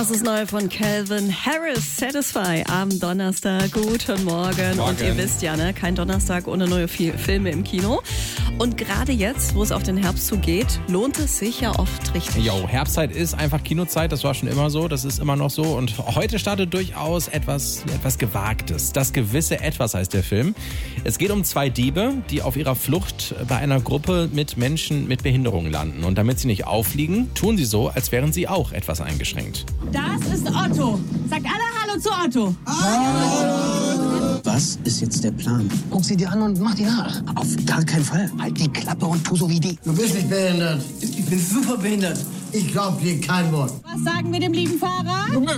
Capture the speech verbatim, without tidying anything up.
Das ist neu von Calvin Harris, Satisfy am Donnerstag. Guten Morgen. Morgen. Und ihr wisst ja, ne, kein Donnerstag ohne neue Filme im Kino. Und gerade jetzt, wo es auf den Herbst zugeht, lohnt es sich ja oft richtig. Jo, Herbstzeit ist einfach Kinozeit, das war schon immer so, das ist immer noch so. Und heute startet durchaus etwas, etwas Gewagtes. Das gewisse Etwas heißt der Film. Es geht um zwei Diebe, die auf ihrer Flucht bei einer Gruppe mit Menschen mit Behinderungen landen. Und damit sie nicht auffliegen, tun sie so, als wären sie auch etwas eingeschränkt. Das ist Otto. Sagt alle Hallo zu Otto. Was ist jetzt der Plan? Guck sie dir an und mach die nach. Auf gar keinen Fall. Halt die Klappe und tu so wie die. Du bist nicht behindert. Ich bin super behindert. Ich glaub dir kein Wort. Was sagen wir dem lieben Fahrer? Junge,